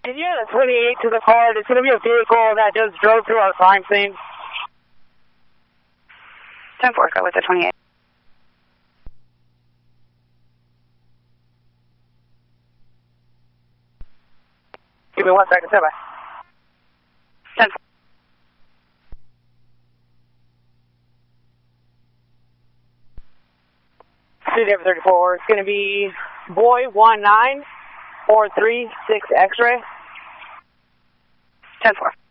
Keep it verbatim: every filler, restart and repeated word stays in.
Can you add a twenty-eight to the card? It's going to be a vehicle that just drove through our crime scene. ten four, go with the twenty-eight. Give me one second, stand by. ten four. C D F thirty-four, it's going to be boy one nine four three six X-ray. ten four.